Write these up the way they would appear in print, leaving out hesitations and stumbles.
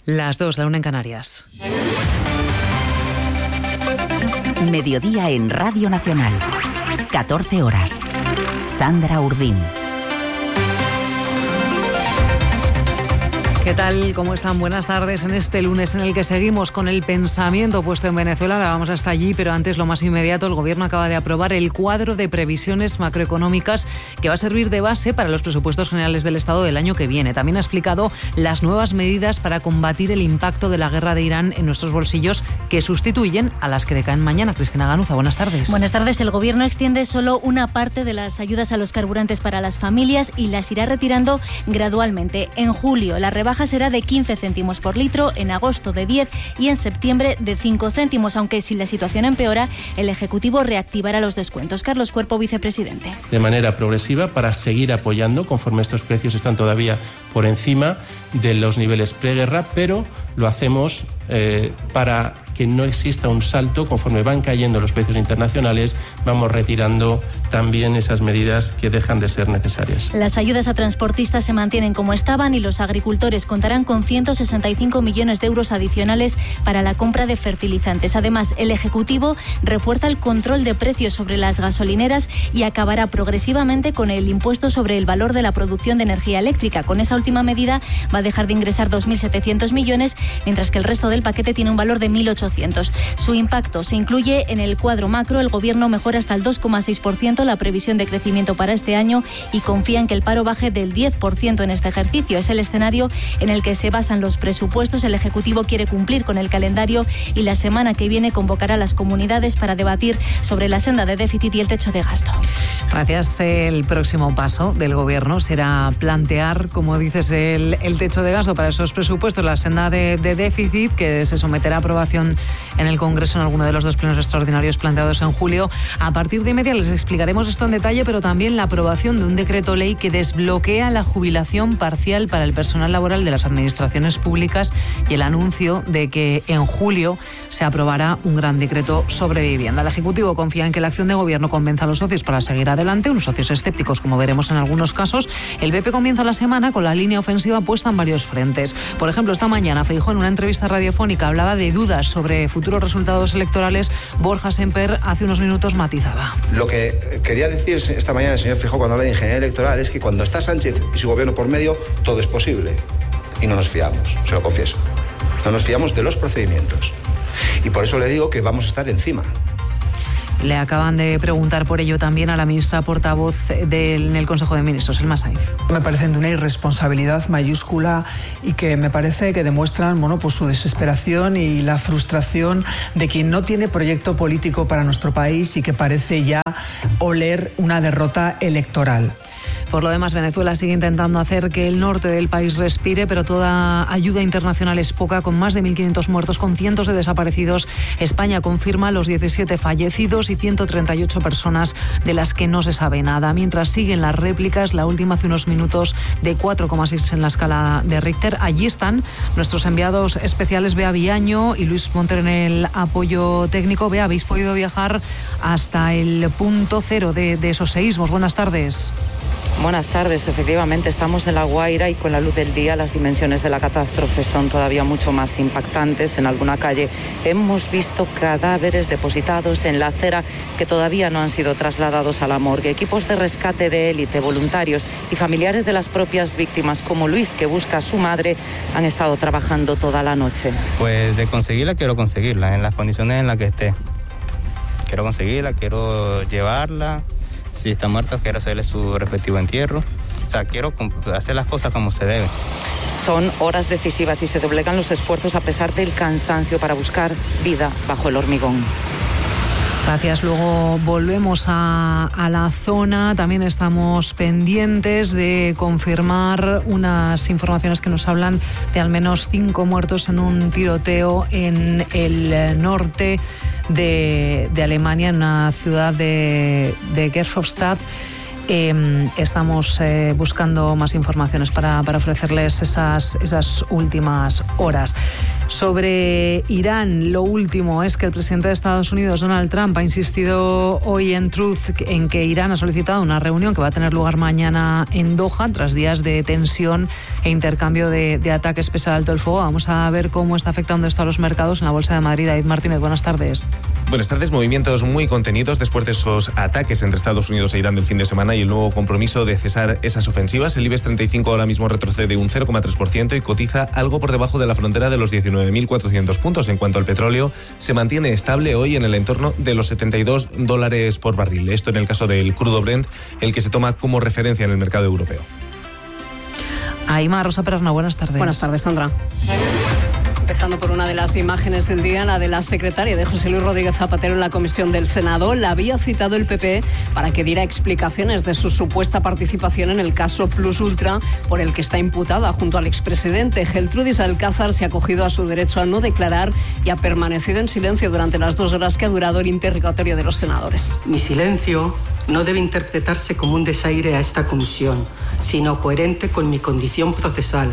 Las 2, la 1 en Canarias. Mediodía en Radio Nacional. 14 horas. Sandra Urdín. ¿Qué tal? ¿Cómo están? Buenas tardes en este lunes en el que seguimos con el pensamiento puesto en Venezuela. Ahora vamos hasta allí, pero antes lo más inmediato, el Gobierno acaba de aprobar el cuadro de previsiones macroeconómicas que va a servir de base para los presupuestos generales del Estado del año que viene. También ha explicado las nuevas medidas para combatir el impacto de la guerra de Irán en nuestros bolsillos, que sustituyen a las que decaen mañana. Cristina Ganuza, buenas tardes. Buenas tardes. El Gobierno extiende solo una parte de las ayudas a los carburantes para las familias y las irá retirando gradualmente. En julio, la rebaja será de 15 céntimos por litro, en agosto de 10 y en septiembre de 5 céntimos, aunque si la situación empeora, el Ejecutivo reactivará los descuentos. Carlos Cuerpo, vicepresidente. De manera progresiva para seguir apoyando conforme estos precios están todavía por encima de los niveles preguerra, pero lo hacemos para que no exista un salto. Conforme van cayendo los precios internacionales, vamos retirando también esas medidas que dejan de ser necesarias. Las ayudas a transportistas se mantienen como estaban y los agricultores contarán con 165 millones de euros adicionales para la compra de fertilizantes. Además, el Ejecutivo refuerza el control de precios sobre las gasolineras y acabará progresivamente con el impuesto sobre el valor de la producción de energía eléctrica. Con esa última medida va a dejar de ingresar 2.700 millones, mientras que el resto del paquete tiene un valor de 1.800. Su impacto se incluye en el cuadro macro. El Gobierno mejora hasta el 2,6% la previsión de crecimiento para este año y confía en que el paro baje del 10% en este ejercicio. Es el escenario en el que se basan los presupuestos. El Ejecutivo quiere cumplir con el calendario y la semana que viene convocará a las comunidades para debatir sobre la senda de déficit y el techo de gasto. Gracias. El próximo paso del Gobierno será plantear, como dices, el techo de gasto para esos presupuestos, la senda de déficit, que se someterá a aprobación en el Congreso en alguno de los 2 plenos extraordinarios planteados en julio. A partir de media les explicaremos esto en detalle, pero también la aprobación de un decreto ley que desbloquea la jubilación parcial para el personal laboral de las administraciones públicas y el anuncio de que en julio se aprobará un gran decreto sobre vivienda. El Ejecutivo confía en que la acción de Gobierno convenza a los socios para seguir adelante, unos socios escépticos, como veremos en algunos casos. El PP comienza la semana con la línea ofensiva puesta en varios frentes. Por ejemplo, esta mañana Feijóo, en una entrevista radiofónica, hablaba de dudas sobre futuros resultados electorales. Borja Semper hace unos minutos matizaba. Lo que quería decir esta mañana el señor Feijóo cuando habla de ingeniería electoral es que cuando está Sánchez y su gobierno por medio, todo es posible. Y no nos fiamos, se lo confieso. No nos fiamos de los procedimientos. Y por eso le digo que vamos a estar encima. Le acaban de preguntar por ello también a la ministra portavoz en el Consejo de Ministros, Elma Sainz. Me parecen de una irresponsabilidad mayúscula y que me parece que demuestran pues su desesperación y la frustración de quien no tiene proyecto político para nuestro país y que parece ya oler una derrota electoral. Por lo demás, Venezuela sigue intentando hacer que el norte del país respire, pero toda ayuda internacional es poca, con más de 1.500 muertos, con cientos de desaparecidos. España confirma los 17 fallecidos y 138 personas de las que no se sabe nada. Mientras siguen las réplicas, la última hace unos minutos de 4,6 en la escala de Richter. Allí están nuestros enviados especiales Bea Villaño y Luis Montero en el apoyo técnico. Bea, habéis podido viajar hasta el punto cero de esos seísmos. Buenas tardes. Buenas tardes, efectivamente estamos en La Guaira y con la luz del día las dimensiones de la catástrofe son todavía mucho más impactantes. En alguna calle hemos visto cadáveres depositados en la acera que todavía no han sido trasladados a la morgue. Equipos de rescate de élite, voluntarios y familiares de las propias víctimas, como Luis, que busca a su madre, han estado trabajando toda la noche. Pues de conseguirla, quiero conseguirla en las condiciones en las que esté. Quiero conseguirla, quiero llevarla. Si está muerta, quiero hacerle su respectivo entierro. O sea, quiero hacer las cosas como se debe. Son horas decisivas y se doblegan los esfuerzos a pesar del cansancio para buscar vida bajo el hormigón. Gracias. Luego volvemos a la zona. También estamos pendientes de confirmar unas informaciones que nos hablan de al menos 5 muertos en un tiroteo en el norte de Alemania, en una ciudad de Gerolstein. Estamos buscando más informaciones para ofrecerles esas últimas horas. Sobre Irán, lo último es que el presidente de Estados Unidos, Donald Trump, ha insistido hoy en Truth en que Irán ha solicitado una reunión que va a tener lugar mañana en Doha, tras días de tensión e intercambio de ataques pese al alto el fuego. Vamos a ver cómo está afectando esto a los mercados en la Bolsa de Madrid. David Martínez, buenas tardes. Buenas tardes. Movimientos muy contenidos después de esos ataques entre Estados Unidos e Irán del fin de semana y el nuevo compromiso de cesar esas ofensivas. El IBEX 35 ahora mismo retrocede un 0,3% y cotiza algo por debajo de la frontera de los 19.400 puntos. En cuanto al petróleo, se mantiene estable hoy en el entorno de los $72 por barril. Esto en el caso del crudo Brent, el que se toma como referencia en el mercado europeo. Aima Rosa Perarna, buenas tardes. Buenas tardes, Sandra. Empezando por una de las imágenes del día, la de la secretaria de José Luis Rodríguez Zapatero en la comisión del Senado. La había citado el PP para que diera explicaciones de su supuesta participación en el caso Plus Ultra, por el que está imputada junto al expresidente. Geltrudis Alcázar se ha acogido a su derecho a no declarar y ha permanecido en silencio durante las 2 horas que ha durado el interrogatorio de los senadores. Mi silencio no debe interpretarse como un desaire a esta comisión, sino coherente con mi condición procesal.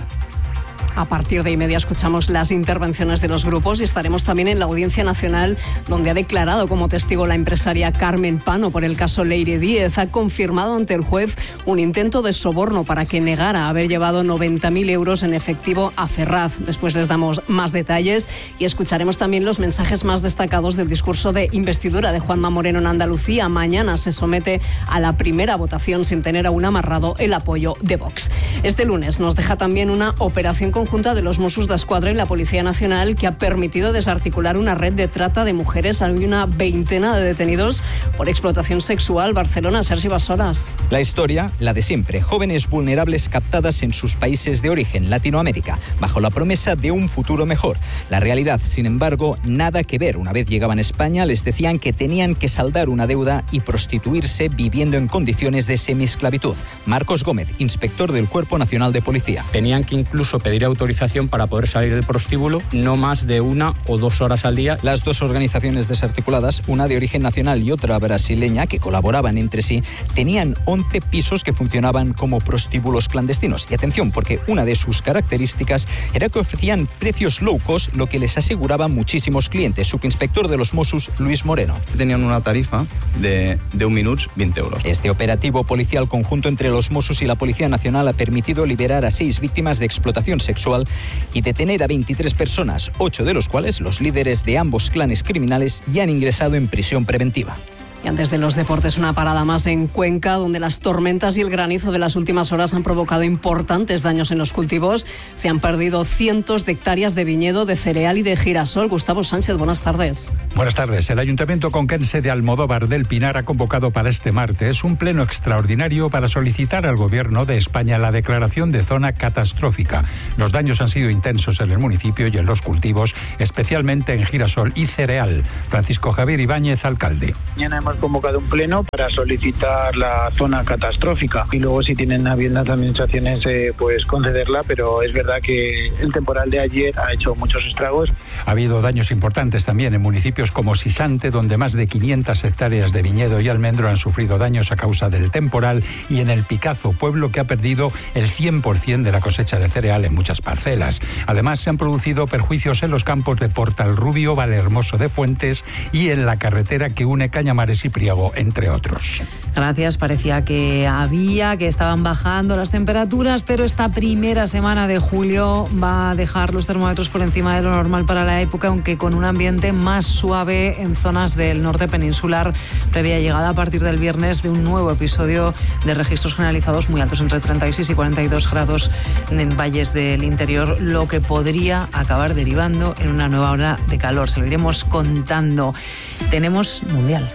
A partir de media escuchamos las intervenciones de los grupos y estaremos también en la Audiencia Nacional, donde ha declarado como testigo la empresaria Carmen Pano por el caso Leire Díez. Ha confirmado ante el juez un intento de soborno para que negara haber llevado 90.000 euros en efectivo a Ferraz. Después les damos más detalles y escucharemos también los mensajes más destacados del discurso de investidura de Juanma Moreno en Andalucía. Mañana se somete a la primera votación sin tener aún amarrado el apoyo de Vox. Este lunes nos deja también una operación conjunta de los Mossos d'Esquadra y la Policía Nacional que ha permitido desarticular una red de trata de mujeres. Hay una veintena de detenidos por explotación sexual. Barcelona, Sergi Basoras. La historia, la de siempre. Jóvenes vulnerables captadas en sus países de origen, Latinoamérica, bajo la promesa de un futuro mejor. La realidad, sin embargo, nada que ver. Una vez llegaban a España, les decían que tenían que saldar una deuda y prostituirse viviendo en condiciones de semiesclavitud. Marcos Gómez, inspector del Cuerpo Nacional de Policía. Tenían que incluso pedir autorización para poder salir del prostíbulo, no más de 1 o 2 horas al día. Las dos organizaciones desarticuladas, una de origen nacional y otra brasileña, que colaboraban entre sí, tenían 11 pisos que funcionaban como prostíbulos clandestinos. Y atención, porque una de sus características era que ofrecían precios low cost, lo que les aseguraba muchísimos clientes. Subinspector de los Mossos, Luis Moreno. Tenían una tarifa de 1 minuto 20 euros. Este operativo policial conjunto entre los Mossos y la Policía Nacional ha permitido liberar a 6 víctimas de explotación sexual y detener a 23 personas, 8 de los cuales los líderes de ambos clanes criminales ya han ingresado en prisión preventiva. Y antes de los deportes, una parada más en Cuenca, donde las tormentas y el granizo de las últimas horas han provocado importantes daños en los cultivos. Se han perdido cientos de hectáreas de viñedo, de cereal y de girasol. Gustavo Sánchez, buenas tardes. Buenas tardes. El Ayuntamiento conquense de Almodóvar del Pinar ha convocado para este martes un pleno extraordinario para solicitar al Gobierno de España la declaración de zona catastrófica. Los daños han sido intensos en el municipio y en los cultivos, especialmente en girasol y cereal. Francisco Javier Ibáñez, alcalde. Mañana hemos convocado un pleno para solicitar la zona catastrófica y luego si tienen a bien las administraciones pues concederla, pero es verdad que el temporal de ayer ha hecho muchos estragos. Ha habido daños importantes también en municipios como Sisante, donde más de 500 hectáreas de viñedo y almendro han sufrido daños a causa del temporal, y en El Picazo, pueblo que ha perdido el 100% de la cosecha de cereal en muchas parcelas. Además, se han producido perjuicios en los campos de Portalrubio, Vallehermoso de Fuentes y en la carretera que une Cañamares y Priego, entre otros. Gracias. Parecía que estaban bajando las temperaturas, pero esta primera semana de julio va a dejar los termómetros por encima de lo normal para la época, aunque con un ambiente más suave en zonas del norte peninsular, previa llegada a partir del viernes de un nuevo episodio de registros generalizados muy altos, entre 36 y 42 grados en valles del interior, lo que podría acabar derivando en una nueva ola de calor. Se lo iremos contando. Tenemos Mundial.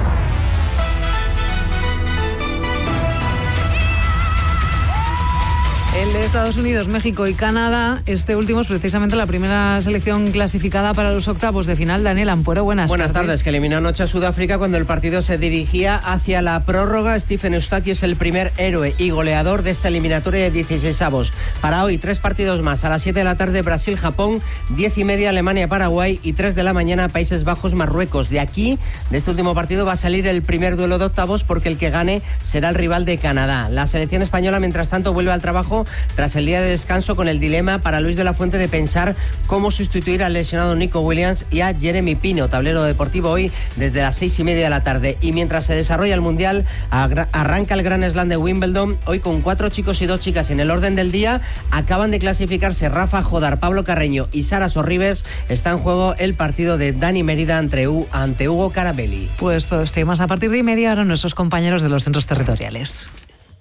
El de Estados Unidos, México y Canadá, este último es precisamente la primera selección clasificada para los octavos de final. Daniel Ampuero, buenas tardes. Que eliminó anoche a Sudáfrica cuando el partido se dirigía hacia la prórroga. Stephen Eustáquio es el primer héroe y goleador de esta eliminatoria de 16avos. Para hoy, 3 partidos más. A las 7 de la tarde, Brasil-Japón, 10:30 Alemania-Paraguay y 3 de la mañana, Países Bajos-Marruecos. De aquí, de este último partido, va a salir el primer duelo de octavos, porque el que gane será el rival de Canadá. La selección española, mientras tanto, vuelve al trabajo tras el día de descanso, con el dilema para Luis de la Fuente de pensar cómo sustituir al lesionado Nico Williams y a Jeremy Pino. Tablero deportivo hoy desde las 6:30 de la tarde. Y mientras se desarrolla el Mundial, arranca el Grand Slam de Wimbledon, hoy con 4 chicos y 2 chicas en el orden del día. Acaban de clasificarse Rafa Jodar, Pablo Carreño y Sara Sorribes. Está en juego el partido de Dani Mérida ante Hugo Carabelli. Pues todo esto y más a partir de 1:30 ahora nuestros compañeros de los centros territoriales.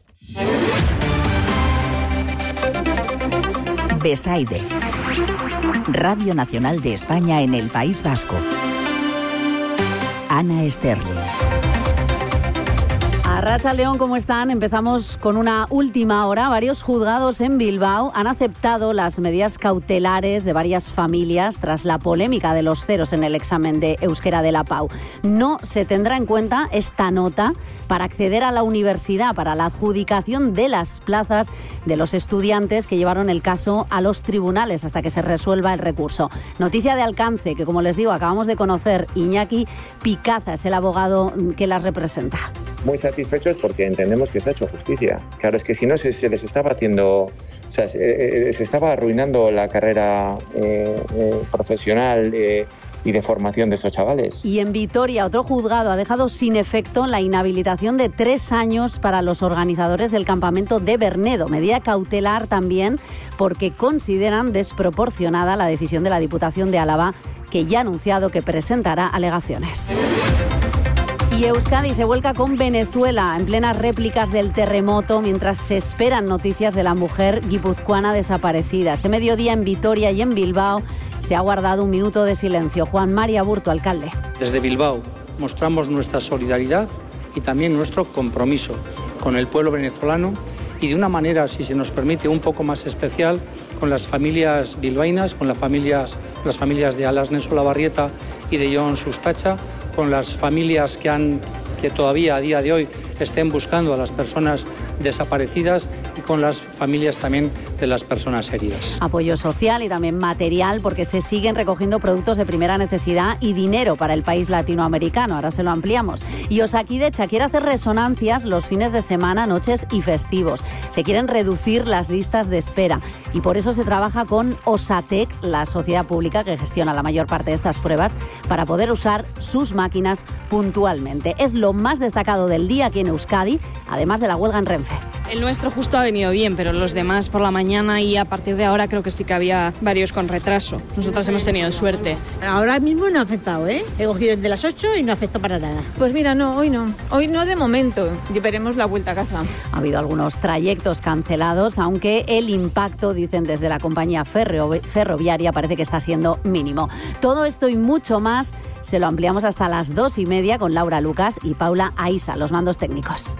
Besaide, Radio Nacional de España en el País Vasco. Ana Sterling. Arratsaldeon, ¿cómo están? Empezamos con una última hora. Varios juzgados en Bilbao han aceptado las medidas cautelares de varias familias tras la polémica de los ceros en el examen de euskera de la PAU. No se tendrá en cuenta esta nota para acceder a la universidad, para la adjudicación de las plazas de los estudiantes que llevaron el caso a los tribunales hasta que se resuelva el recurso. Noticia de alcance que, como les digo, acabamos de conocer. Iñaki Picaza es el abogado que las representa. Muy satisfechos porque entendemos que se ha hecho justicia. Claro, es que si no se les estaba haciendo, o sea, se estaba arruinando la carrera profesional y de formación de estos chavales. Y en Vitoria, otro juzgado ha dejado sin efecto la inhabilitación de 3 años para los organizadores del campamento de Bernedo. Medida cautelar también porque consideran desproporcionada la decisión de la Diputación de Álava, que ya ha anunciado que presentará alegaciones. Y Euskadi se vuelca con Venezuela en plenas réplicas del terremoto mientras se esperan noticias de la mujer guipuzcoana desaparecida. Este mediodía en Vitoria y en Bilbao se ha guardado un minuto de silencio. Juan Mari Aburto, alcalde. Desde Bilbao mostramos nuestra solidaridad y también nuestro compromiso con el pueblo venezolano y de una manera, si se nos permite, un poco más especial con las familias bilbaínas, con las familias de Alasnes Olavarrieta y de Jon Sustacha, con las familias que todavía a día de hoy estén buscando a las personas desaparecidas y con las familias también de las personas heridas. Apoyo social y también material porque se siguen recogiendo productos de primera necesidad y dinero para el país latinoamericano. Ahora se lo ampliamos. Y Osakidecha quiere hacer resonancias los fines de semana, noches y festivos. Se quieren reducir las listas de espera y por eso se trabaja con Osatec, la sociedad pública que gestiona la mayor parte de estas pruebas, para poder usar sus máquinas puntualmente. Es lo más destacado del día aquí en Euskadi, además de la huelga en Renfe. El nuestro justo ha venido bien, pero los demás por la mañana y a partir de ahora creo que sí que había varios con retraso. Nosotras hemos tenido suerte. Ahora mismo no ha afectado, ¿eh? He cogido desde las 8 y no afecta para nada. Pues mira, no, hoy no. Hoy no de momento. Y veremos la vuelta a casa. Ha habido algunos trayectos cancelados, aunque el impacto, dicen desde la compañía ferroviaria, parece que está siendo mínimo. Todo esto y mucho más se lo ampliamos hasta las 2:30 con Laura Lucas y Paula Aisa, los mandos técnicos.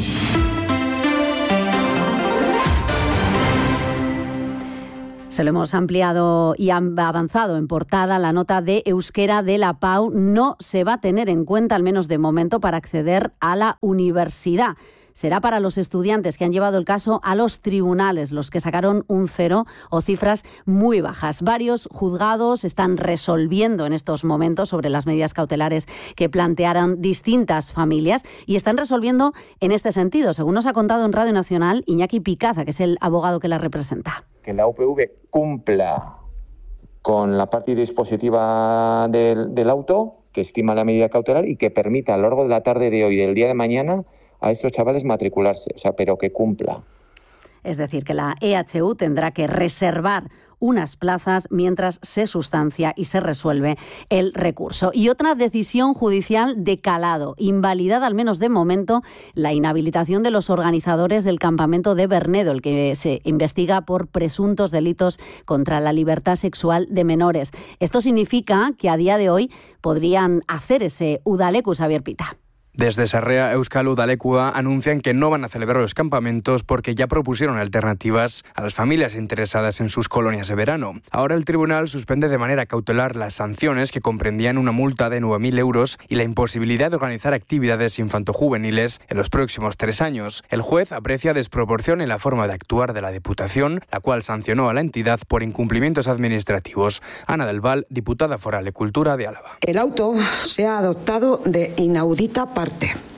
Se lo hemos ampliado y avanzado en portada. La nota de euskera de la PAU no se va a tener en cuenta, al menos de momento, para acceder a la universidad. Será para los estudiantes que han llevado el caso a los tribunales, los que sacaron un 0 o cifras muy bajas. Varios juzgados están resolviendo en estos momentos sobre las medidas cautelares que plantearon distintas familias y están resolviendo en este sentido, según nos ha contado en Radio Nacional Iñaki Picaza, que es el abogado que la representa. Que la UPV cumpla con la parte dispositiva del auto, que estima la medida cautelar y que permita a lo largo de la tarde de hoy y del día de mañana a estos chavales matricularse, o sea, pero que cumpla. Es decir, que la EHU tendrá que reservar unas plazas mientras se sustancia y se resuelve el recurso. Y otra decisión judicial de calado, invalidada al menos de momento, la inhabilitación de los organizadores del campamento de Bernedo, el que se investiga por presuntos delitos contra la libertad sexual de menores. Esto significa que a día de hoy podrían hacer ese udaleku, Xavier Pita. Desde Sarrea, Euskal Udalekua anuncian que no van a celebrar los campamentos porque ya propusieron alternativas a las familias interesadas en sus colonias de verano. Ahora el tribunal suspende de manera cautelar las sanciones que comprendían una multa de 9.000 euros y la imposibilidad de organizar actividades infantojuveniles en los próximos 3 años. El juez aprecia desproporción en la forma de actuar de la Diputación, la cual sancionó a la entidad por incumplimientos administrativos. Ana del Val, diputada foral de Cultura de Álava. El auto se ha adoptado de inaudita parte.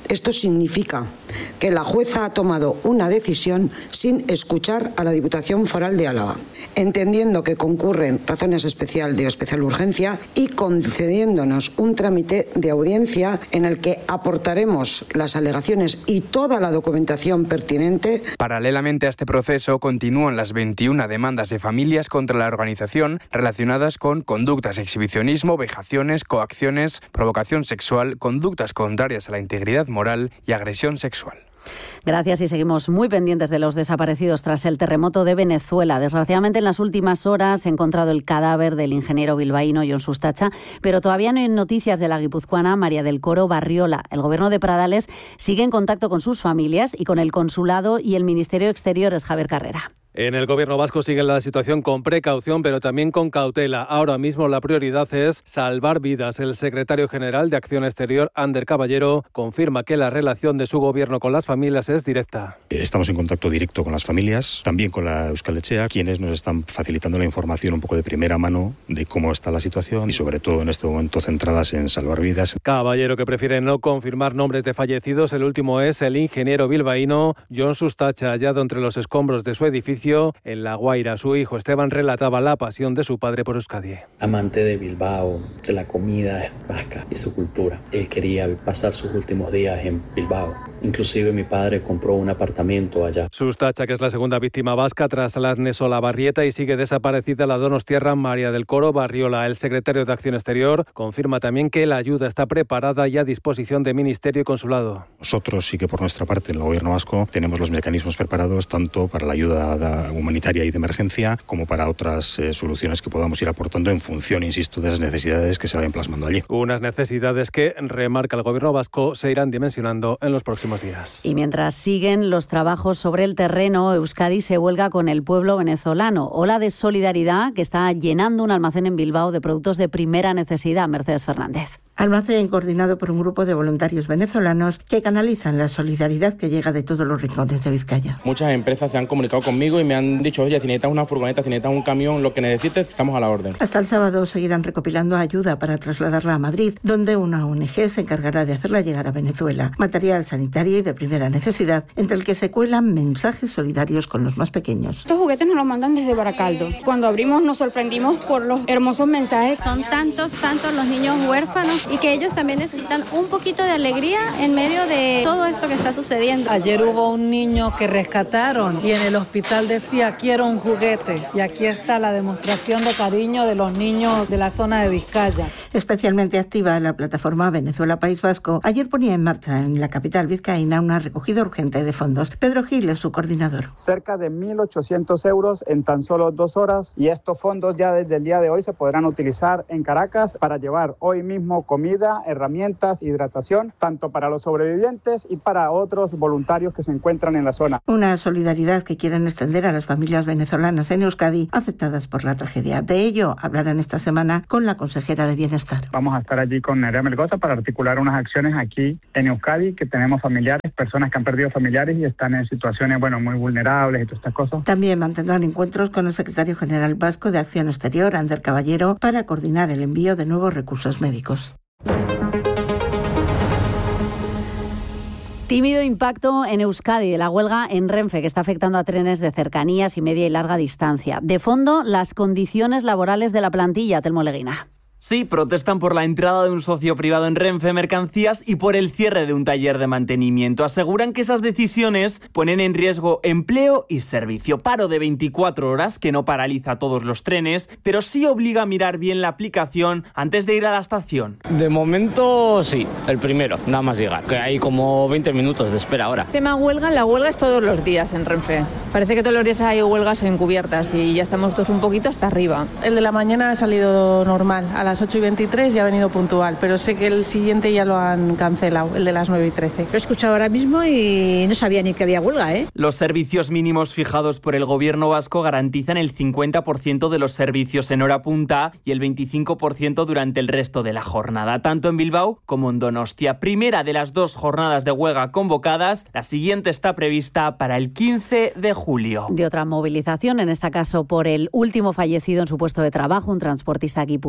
Esto significa que la jueza ha tomado una decisión sin escuchar a la Diputación Foral de Álava, entendiendo que concurren razones especiales de especial urgencia y concediéndonos un trámite de audiencia en el que aportaremos las alegaciones y toda la documentación pertinente. Paralelamente a este proceso continúan las 21 demandas de familias contra la organización relacionadas con conductas de exhibicionismo, vejaciones, coacciones, provocación sexual, conductas contrarias a la integridad moral y agresión sexual. Gracias, y seguimos muy pendientes de los desaparecidos tras el terremoto de Venezuela. Desgraciadamente, en las últimas horas se ha encontrado el cadáver del ingeniero bilbaíno Jon Sustacha, pero todavía no hay noticias de la guipuzcoana María del Coro Barriola. El Gobierno de Pradales sigue en contacto con sus familias y con el Consulado y el Ministerio de Exteriores. Javier Carrera. En el Gobierno vasco sigue la situación con precaución, pero también con cautela. Ahora mismo la prioridad es salvar vidas. El secretario general de Acción Exterior, Ander Caballero, confirma que la relación de su gobierno con las familias es directa. Estamos en contacto directo con las familias, también con la Euskal Etxea, quienes nos están facilitando la información un poco de primera mano de cómo está la situación y sobre todo en este momento centradas en salvar vidas. Caballero, que prefiere no confirmar nombres de fallecidos. El último es el ingeniero bilbaíno Jon Sustacha, hallado entre los escombros de su edificio en La Guaira. Su hijo Esteban relataba la pasión de su padre por Euskadi. Amante de Bilbao, de la comida vasca y su cultura. Él quería pasar sus últimos días en Bilbao. Inclusive mi padre compró un apartamento allá. Sustacha, que es la segunda víctima vasca tras la Agnès Olabarrieta, y sigue desaparecida la donostiarra María del Coro Barriola. El secretario de Acción Exterior confirma también que la ayuda está preparada y a disposición de Ministerio y Consulado. Nosotros sí que por nuestra parte en el Gobierno vasco tenemos los mecanismos preparados tanto para la ayuda humanitaria y de emergencia como para otras soluciones que podamos ir aportando en función, insisto, de las necesidades que se vayan plasmando allí. Unas necesidades que, remarca el Gobierno vasco, se irán dimensionando en los próximos días. Y mientras siguen los trabajos sobre el terreno, Euskadi se huelga con el pueblo venezolano. Ola de solidaridad que está llenando un almacén en Bilbao de productos de primera necesidad. Mercedes Fernández. Almacén coordinado por un grupo de voluntarios venezolanos que canalizan la solidaridad que llega de todos los rincones de Vizcaya. Muchas empresas se han comunicado conmigo y me han dicho, oye, si necesitas una furgoneta, si necesitas un camión, lo que necesites, estamos a la orden. Hasta el sábado seguirán recopilando ayuda para trasladarla a Madrid, donde una ONG se encargará de hacerla llegar a Venezuela. Material sanitario y de primera necesidad, entre el que se cuelan mensajes solidarios con los más pequeños. Estos juguetes nos los mandan desde Baracaldo. Cuando abrimos nos sorprendimos por los hermosos mensajes. Son tantos los niños huérfanos y que ellos también necesitan un poquito de alegría en medio de todo esto que está sucediendo. Ayer hubo un niño que rescataron y en el hospital decía quiero un juguete, y aquí está la demostración de cariño de los niños de la zona de Vizcaya. Especialmente activa la plataforma Venezuela País Vasco, ayer ponía en marcha en la capital vizcaína una recogida urgente de fondos. Pedro Gil es su coordinador. Cerca de 1.800 euros en tan solo 2 horas, y estos fondos ya desde el día de hoy se podrán utilizar en Caracas para llevar hoy mismo comida, herramientas, hidratación, tanto para los sobrevivientes y para otros voluntarios que se encuentran en la zona. Una solidaridad que quieren extender a las familias venezolanas en Euskadi afectadas por la tragedia. De ello hablarán esta semana con la consejera de Bienestar. Vamos a estar allí con Nerea Melgoza para articular unas acciones aquí en Euskadi, que tenemos familiares, personas que han perdido familiares y están en situaciones muy vulnerables y todas estas cosas. También mantendrán encuentros con el secretario general vasco de Acción Exterior, Ander Caballero, para coordinar el envío de nuevos recursos médicos. Tímido impacto en Euskadi de la huelga en Renfe, que está afectando a trenes de cercanías y media y larga distancia. De fondo, las condiciones laborales de la plantilla. Telmo Leguina. Sí, protestan por la entrada de un socio privado en Renfe Mercancías y por el cierre de un taller de mantenimiento. Aseguran que esas decisiones ponen en riesgo empleo y servicio. Paro de 24 horas que no paraliza todos los trenes, pero sí obliga a mirar bien la aplicación antes de ir a la estación. De momento sí, el primero, nada más llegar, que hay como 20 minutos de espera ahora. Tema huelga, la huelga es todos los días en Renfe. Parece que todos los días hay huelgas encubiertas y ya estamos todos un poquito hasta arriba. El de la mañana ha salido normal, a las 8:23 ya ha venido puntual, pero sé que el siguiente ya lo han cancelado, el de las 9:13. Lo he escuchado ahora mismo y no sabía ni que había huelga, ¿eh? Los servicios mínimos fijados por el Gobierno vasco garantizan el 50% de los servicios en hora punta y el 25% durante el resto de la jornada, tanto en Bilbao como en Donostia. Primera de las 2 jornadas de huelga convocadas, la siguiente está prevista para el 15 de julio. De otra movilización, en este caso por el último fallecido en su puesto de trabajo, un transportista guipuzcoano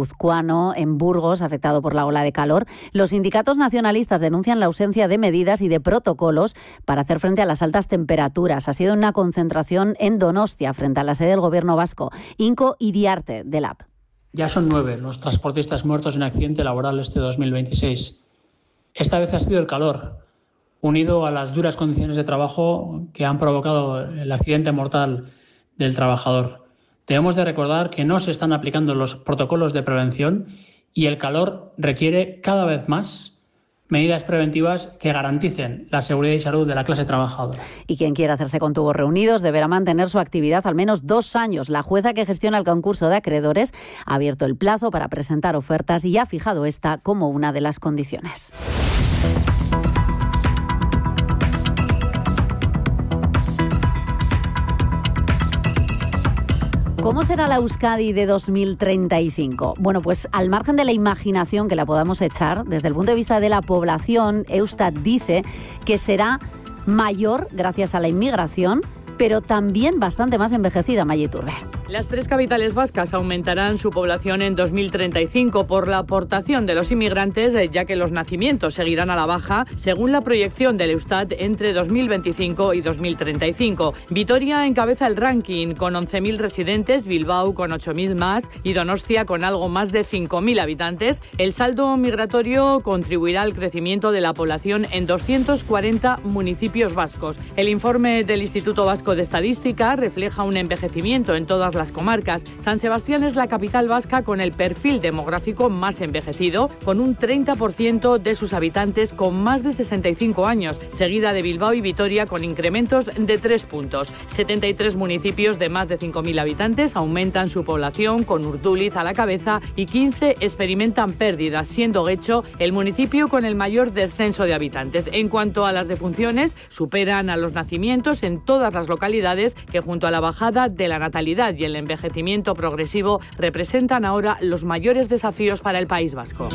verano en Burgos, afectado por la ola de calor. Los sindicatos nacionalistas denuncian la ausencia de medidas y de protocolos para hacer frente a las altas temperaturas. Ha sido una concentración en Donostia, frente a la sede del Gobierno vasco. Inco Iriarte, de LAB. Ya son 9 los transportistas muertos en accidente laboral este 2026. Esta vez ha sido el calor, unido a las duras condiciones de trabajo que han provocado el accidente mortal del trabajador. Debemos de recordar que no se están aplicando los protocolos de prevención y el calor requiere cada vez más medidas preventivas que garanticen la seguridad y salud de la clase trabajadora. Y quien quiera hacerse con tubos reunidos deberá mantener su actividad al menos 2 años. La jueza que gestiona el concurso de acreedores ha abierto el plazo para presentar ofertas y ha fijado esta como una de las condiciones. ¿Cómo será la Euskadi de 2035? Bueno, pues al margen de la imaginación que la podamos echar, desde el punto de vista de la población, Eustat dice que será mayor gracias a la inmigración, pero también bastante más envejecida. Maya Iturbe. Las 3 capitales vascas aumentarán su población en 2035 por la aportación de los inmigrantes, ya que los nacimientos seguirán a la baja, según la proyección del Eustat entre 2025 y 2035. Vitoria encabeza el ranking con 11.000 residentes, Bilbao con 8.000 más y Donostia con algo más de 5.000 habitantes. El saldo migratorio contribuirá al crecimiento de la población en 240 municipios vascos. El informe del Instituto Vasco de Estadística refleja un envejecimiento en todas las comarcas. San Sebastián es la capital vasca con el perfil demográfico más envejecido, con un 30% de sus habitantes con más de 65 años, seguida de Bilbao y Vitoria con incrementos de 3 puntos. 73 municipios de más de 5.000 habitantes aumentan su población, con Urduliz a la cabeza, y 15 experimentan pérdidas, siendo Guecho el municipio con el mayor descenso de habitantes. En cuanto a las defunciones, superan a los nacimientos en todas las localidades, que junto a la bajada de la natalidad y el envejecimiento progresivo representan ahora los mayores desafíos para el País Vasco.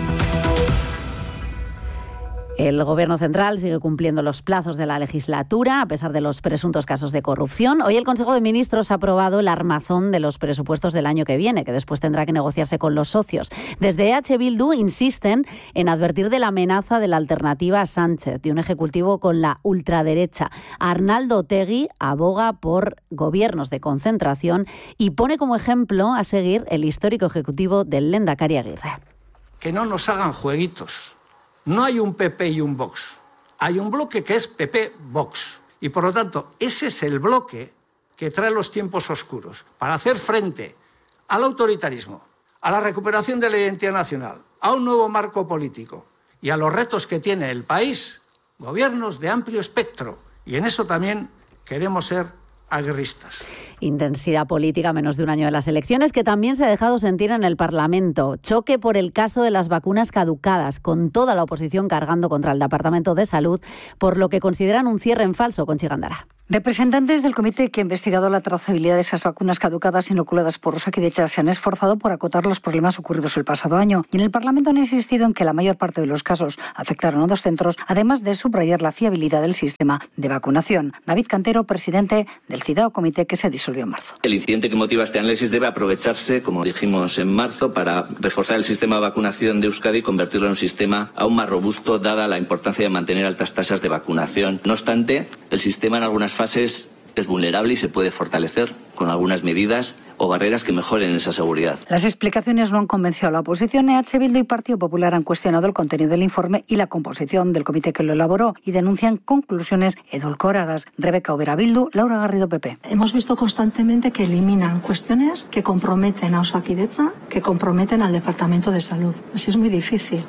El Gobierno central sigue cumpliendo los plazos de la legislatura, a pesar de los presuntos casos de corrupción. Hoy el Consejo de Ministros ha aprobado el armazón de los presupuestos del año que viene, que después tendrá que negociarse con los socios. Desde EH Bildu insisten en advertir de la amenaza de la alternativa a Sánchez, de un ejecutivo con la ultraderecha. Arnaldo Otegi aboga por gobiernos de concentración y pone como ejemplo a seguir el histórico ejecutivo del Lehendakari Aguirre. Que no nos hagan jueguitos. No hay un PP y un Vox. Hay un bloque que es PP-Vox. Y por lo tanto, ese es el bloque que trae los tiempos oscuros para hacer frente al autoritarismo, a la recuperación de la identidad nacional, a un nuevo marco político y a los retos que tiene el país, gobiernos de amplio espectro. Y en eso también queremos ser aguerristas. Intensidad política a menos de un año de las elecciones, que también se ha dejado sentir en el Parlamento. Choque por el caso de las vacunas caducadas, con toda la oposición cargando contra el Departamento de Salud, por lo que consideran un cierre en falso. Conchi Gándara. Representantes del comité que ha investigado la trazabilidad de esas vacunas caducadas inoculadas por Osakidetza se han esforzado por acotar los problemas ocurridos el pasado año, y en el Parlamento han insistido en que la mayor parte de los casos afectaron a 2 centros, además de subrayar la fiabilidad del sistema de vacunación. David Cantero, presidente del citado comité que se disolvió en marzo. El incidente que motiva este análisis debe aprovecharse, como dijimos en marzo, para reforzar el sistema de vacunación de Euskadi y convertirlo en un sistema aún más robusto, dada la importancia de mantener altas tasas de vacunación. No obstante, el sistema en algunas fases es vulnerable y se puede fortalecer con algunas medidas o barreras que mejoren esa seguridad. Las explicaciones no han convencido a la oposición. EH Bildu y Partido Popular han cuestionado el contenido del informe y la composición del comité que lo elaboró y denuncian conclusiones edulcoradas. Rebeca Overa, Bildu, Laura Garrido, PP. Hemos visto constantemente que eliminan cuestiones que comprometen a Osakidetza, que comprometen al Departamento de Salud. Así es muy difícil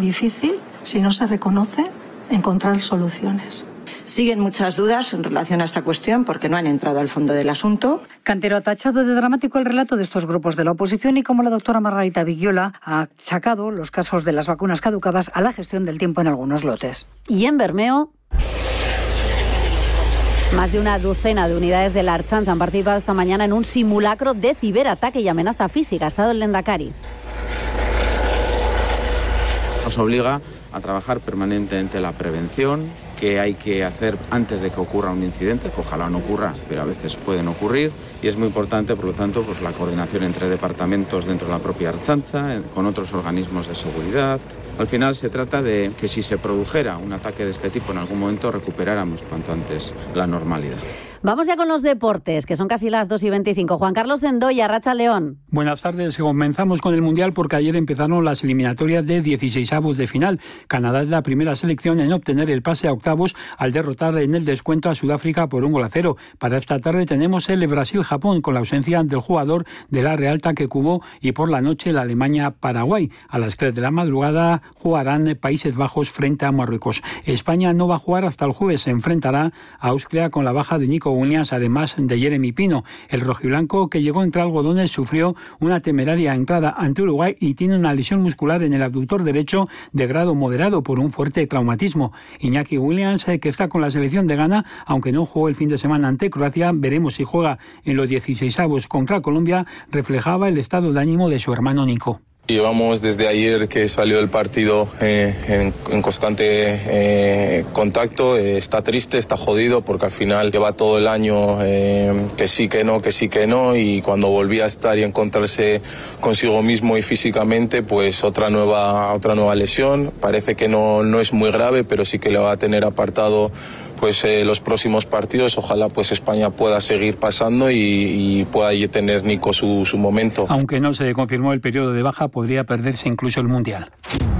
si no se reconoce encontrar soluciones. Siguen muchas dudas en relación a esta cuestión porque no han entrado al fondo del asunto. Cantero ha tachado de dramático el relato de estos grupos de la oposición y, como la doctora Margarita Vigiola, ha achacado los casos de las vacunas caducadas a la gestión del tiempo en algunos lotes. Y en Bermeo, más de una docena de unidades de la Ertzaintza han participado esta mañana en un simulacro de ciberataque y amenaza física. Ha estado el Lehendakari. Nos obliga a trabajar permanentemente la prevención, que hay que hacer antes de que ocurra un incidente, que ojalá no ocurra, pero a veces pueden ocurrir, y es muy importante, por lo tanto, pues la coordinación entre departamentos dentro de la propia Ertzaintza, con otros organismos de seguridad. Al final se trata de que si se produjera un ataque de este tipo en algún momento recuperáramos cuanto antes la normalidad. Vamos ya con los deportes, que son casi las 2:25. Juan Carlos Zendoya, Rachaldeón. Buenas tardes. Comenzamos con el Mundial porque ayer empezaron las eliminatorias de 16avos de final. Canadá es la primera selección en obtener el pase a octavos al derrotar en el descuento a Sudáfrica por 1-0. Para esta tarde tenemos el Brasil-Japón con la ausencia del jugador de la Real Take Kubo, y por la noche la Alemania-Paraguay. A las 3 de la madrugada jugarán Países Bajos frente a Marruecos. España no va a jugar hasta el jueves. Se enfrentará a Austria con la baja de Nico Williams, además de Jeremy Pino. El rojiblanco, que llegó entre algodones, sufrió una temeraria entrada ante Uruguay y tiene una lesión muscular en el abductor derecho de grado moderado por un fuerte traumatismo. Iñaki Williams, que está con la selección de Ghana, aunque no jugó el fin de semana ante Croacia, veremos si juega en los 16avos contra Colombia, reflejaba el estado de ánimo de su hermano Nico. Llevamos desde ayer que salió el partido en constante contacto. Está triste, está jodido porque al final lleva todo el año que sí, que no, y cuando volví a estar y encontrarse consigo mismo y físicamente, pues otra nueva lesión. Parece que no es muy grave, pero sí que le va a tener apartado pues los próximos partidos. Ojalá pues España pueda seguir pasando y pueda tener Nico su momento. Aunque no se confirmó el periodo de baja, podría perderse incluso el Mundial.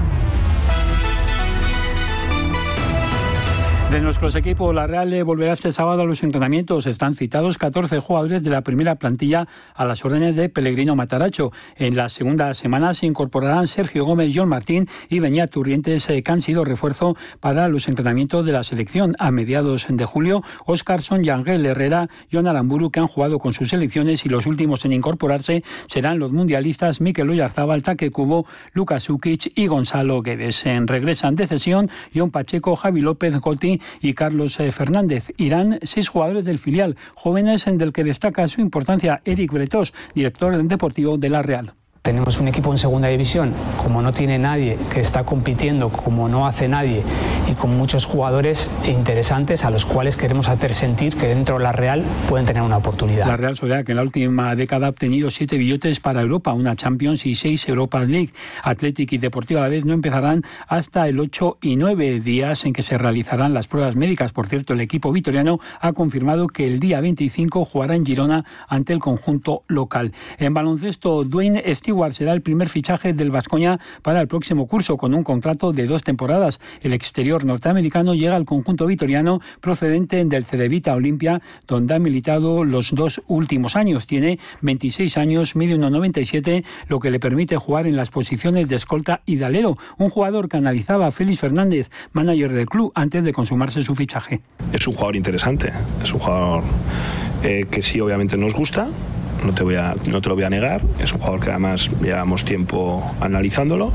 De nuestros equipos, la Real volverá este sábado a los entrenamientos. Están citados 14 jugadores de la primera plantilla a las órdenes de Pellegrino Matarazzo. En la segunda semana se incorporarán Sergio Gómez, John Martín y Beñat Turrientes, que han sido refuerzo para los entrenamientos de la selección. A mediados de julio, Óscarson, Yangel Herrera, Jon Aramburu, que han jugado con sus selecciones, y los últimos en incorporarse serán los mundialistas Mikel Oyarzabal, Take Kubo, Luka Sukic y Gonzalo Guedes. Regresan de cesión Jon Pacheco, Javi López, Goti y Carlos Fernández. Irán 6 jugadores del filial, jóvenes, del que destaca su importancia Eric Bretos, director deportivo de la Real. Tenemos un equipo en segunda división, como no tiene nadie, que está compitiendo como no hace nadie, y con muchos jugadores interesantes a los cuales queremos hacer sentir que dentro de la Real pueden tener una oportunidad. La Real Sociedad, que en la última década ha obtenido 7 billetes para Europa, una Champions y 6 Europa League. Athletic y Deportivo Alavés no empezarán hasta el 8 y 9, días en que se realizarán las pruebas médicas. Por cierto, el equipo vitoriano ha confirmado que el día 25 jugará en Girona ante el conjunto local. En baloncesto, Dwayne Stewart será el primer fichaje del Baskonia para el próximo curso, con un contrato de 2 temporadas. El exterior norteamericano llega al conjunto vitoriano procedente del Cedevita Olimpia, donde ha militado los 2 últimos años. Tiene 26 años, mide 1,97, lo que le permite jugar en las posiciones de escolta y de alero. Un jugador que analizaba Félix Fernández, manager del club, antes de consumarse su fichaje. Es un jugador interesante, es un jugador que sí, obviamente nos gusta. No te lo voy a negar, es un jugador que además llevamos tiempo analizándolo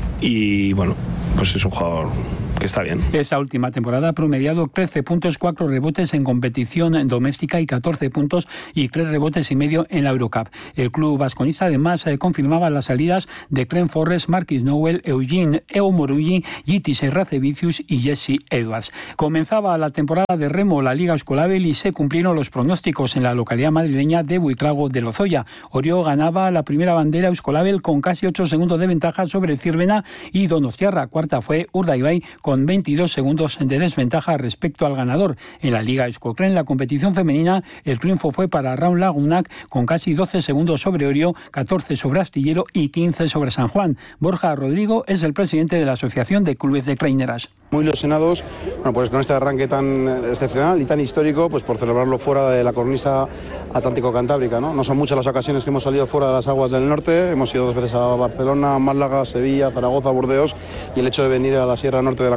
y bueno, pues es un jugador que está bien. Esta última temporada ha promediado 13 puntos, 4 rebotes en competición doméstica y 14 puntos y 3 rebotes y medio en la Eurocup. El club vasconista además confirmaba las salidas de Clem Forrest, Marquis Nowell, Eugene Eomorulli, Gitis Serracevicius y Jesse Edwards. Comenzaba la temporada de remo, la Liga Euskolabel, y se cumplieron los pronósticos en la localidad madrileña de Buitrago de Lozoya. Orio ganaba la primera bandera Euskolabel con casi 8 segundos de ventaja sobre Zirvena, y Donostiarra cuarta fue Urdaibai con 22 segundos de desventaja respecto al ganador. En la Liga Euskotren, la competición femenina, el triunfo fue para Raun Lagunak con casi 12 segundos sobre Orio, 14 sobre Astillero y 15 sobre San Juan. Borja Rodrigo es el presidente de la Asociación de Clubes de Traineras. Muy ilusionados, pues con este arranque tan excepcional y tan histórico, pues por celebrarlo fuera de la cornisa atlántico-cantábrica, ¿no? No son muchas las ocasiones que hemos salido fuera de las aguas del norte. Hemos ido 2 veces a Barcelona, Málaga, Sevilla, Zaragoza, Burdeos, y el hecho de venir a la Sierra Norte de la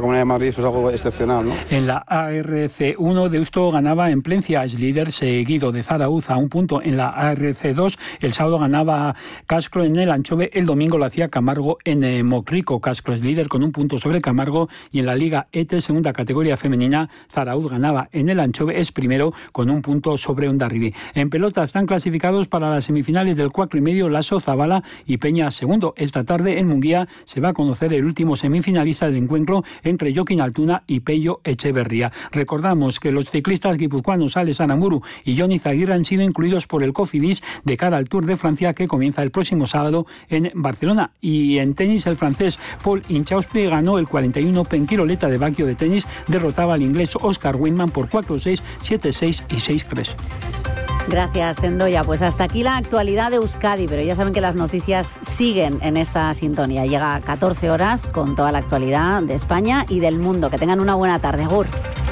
Comunidad de Madrid, pues algo excepcional, ¿no? En la ARC1, Deusto ganaba en Plencia, es líder, seguido de Zarauz a un punto. En la ARC2, el sábado ganaba Cascro en el Anchove, el domingo lo hacía Camargo en Mocrico. Cascro es líder con un punto sobre Camargo, y en la Liga ETE, segunda categoría femenina, Zarauz ganaba en el Anchove, es primero con un punto sobre Hondarribí. En pelota están clasificados para las semifinales del 4,5 Lasso, Zabala y Peña segundo. Esta tarde en Munguía se va a conocer el último semifinalista del encuentro entre Joaquín Altuna y Pello Echeverría. Recordamos que los ciclistas guipuzcoanos Alex Aramuru y Johnny Zaguirre han sido incluidos por el Cofidis de cara al Tour de Francia, que comienza el próximo sábado en Barcelona. Y en tenis, el francés Paul Inchauspe ganó el 41 Penquiroleta de Baquio de tenis, derrotaba al inglés Oscar Windman por 4-6, 7-6 y 6-3. Gracias, Zendoya. Pues hasta aquí la actualidad de Euskadi, pero ya saben que las noticias siguen en esta sintonía. Llega a 14 horas con toda la actualidad de España y del mundo. Que tengan una buena tarde. Agur.